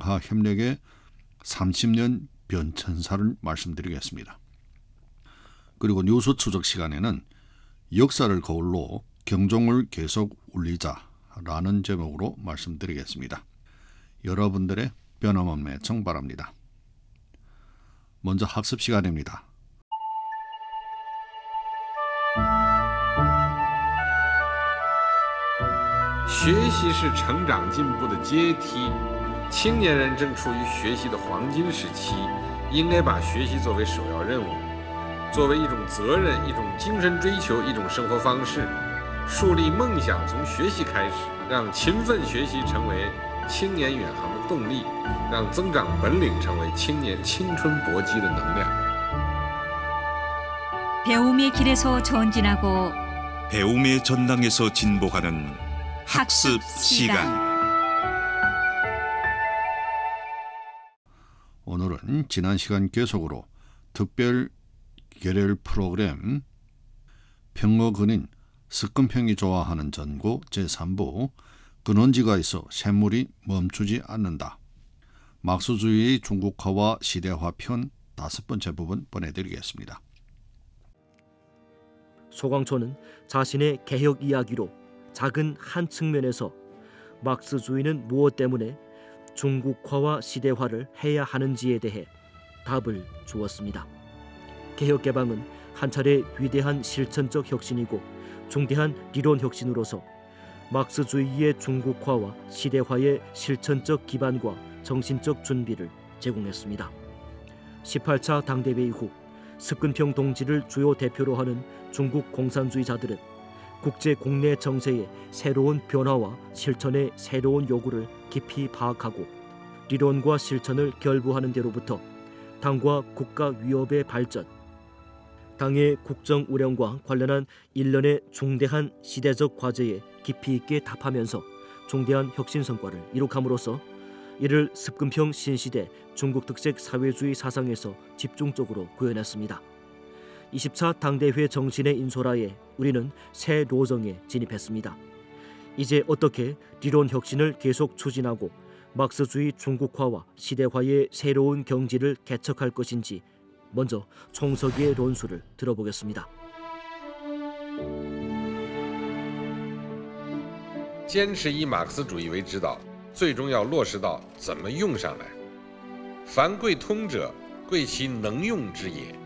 대화 협력의 30년 변천사를 말씀드리겠습니다. 그리고 뉴스 추적 시간에는 역사를 거울로 경종을 계속 울리자라는 제목으로 말씀드리겠습니다. 여러분들의 변함없는 애청 바랍니다. 먼저 학습 시간입니다. 学习是成长进步的阶梯，青年人正处于学习的黄金时期，应该把学习作为首要任务，作为一种责任、一种精神追求、一种生活方式，树立梦想从学习开始，让勤奋学习成为青年远航的动力，让增长本领成为青年青春搏击的能量。 배움의 길에서 전진하고 배움의 전당에서 진보하는 학습 시간. 오늘은 지난 시간 계속으로 특별 계렬 프로그램 평어근인 습근평이 좋아하는 전고 제3부 근원지가 있어 샘물이 멈추지 않는다. 막스주의의 중국화와 시대화 편 5번째 부분 보내드리겠습니다. 소광초는 자신의 개혁 이야기로 작은 한 측면에서 막스주의는 무엇 때문에 중국화와 시대화를 해야 하는지에 대해 답을 주었습니다. 개혁 개방은 한 차례 위대한 실천적 혁신이고 중대한 리론 혁신으로서 막스주의의 중국화와 시대화의 실천적 기반과 정신적 준비를 제공했습니다. 18차 당대회 이후 습근평 동지를 주요 대표로 하는 중국 공산주의자들은 국제 국내 정세의 새로운 변화와 실천의 새로운 요구를 깊이 파악하고 리론과 실천을 결부하는 데로부터 당과 국가 위협의 발전, 당의 국정 운영과 관련한 일련의 중대한 시대적 과제에 깊이 있게 답하면서 중대한 혁신 성과를 이룩함으로써 이를 습근평 신시대 중국 특색 사회주의 사상에서 집중적으로 구현했습니다. 20차 당대회 정신의 인솔하에 우리는 새 로정에 진입했습니다. 이제 어떻게 리론 혁신을 계속 추진하고 막스주의 중국화와 시대화의 새로운 경지를 개척할 것인지 먼저 총석이의論述를 들어보겠습니다. 坚持以马克思主义为指导，最终要落实到怎么用上来。凡贵通者，贵其能用之也。